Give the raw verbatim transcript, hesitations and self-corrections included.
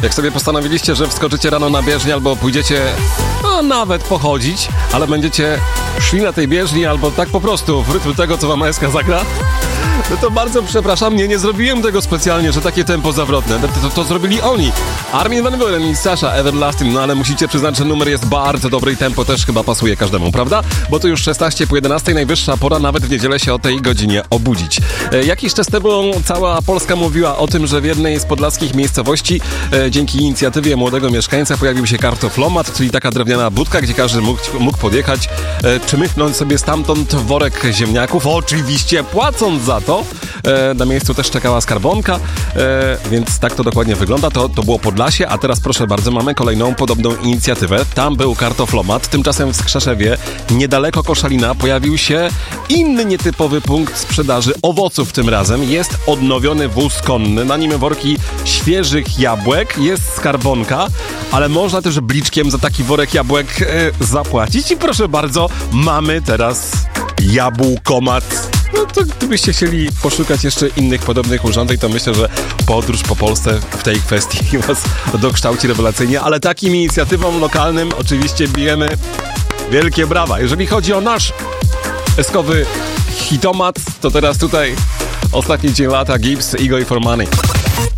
Jak sobie postanowiliście, że wskoczycie rano na bieżnię albo pójdziecie, no nawet pochodzić, ale będziecie szli na tej bieżni albo tak po prostu w rytm tego, co wam A S K zagra, no to bardzo przepraszam, nie, nie zrobiłem tego specjalnie, że takie tempo zawrotne. To, to, to zrobili oni. Armin van Buuren i Sasha Everlasting, no ale musicie przyznać, że numer jest bardzo dobry i tempo też chyba pasuje każdemu, prawda? Bo to już szesnaście po jedenastej, najwyższa pora nawet w niedzielę się o tej godzinie obudzić. E, jakiś czas temu cała Polska mówiła o tym, że w jednej z podlaskich miejscowości e, dzięki inicjatywie młodego mieszkańca pojawił się kartoflomat, czyli taka drewniana budka, gdzie każdy mógł, mógł podjechać, e, czmychnąć sobie stamtąd worek ziemniaków, oczywiście płacąc za to. E, na miejscu też czekała skarbonka, e, więc tak to dokładnie wygląda. To, to było Podlasie, a teraz proszę bardzo, mamy kolejną podobną inicjatywę. Tam był kartoflomat, tymczasem w Skrzeszewie, niedaleko Koszalina, pojawił się inny nietypowy punkt sprzedaży owoców tym razem. Jest odnowiony wóz konny, na nim worki świeżych jabłek, jest skarbonka, ale można też bliczkiem za taki worek jabłek e, zapłacić i proszę bardzo, mamy teraz jabłkomat. No to gdybyście chcieli poszukać jeszcze innych podobnych urządzeń, to myślę, że podróż po Polsce w tej kwestii was dokształci rewelacyjnie, ale takim inicjatywom lokalnym oczywiście bijemy wielkie brawa. Jeżeli chodzi o nasz eskowy hitomat, to teraz tutaj ostatni dzień lata Gibbs, Ego i For Money.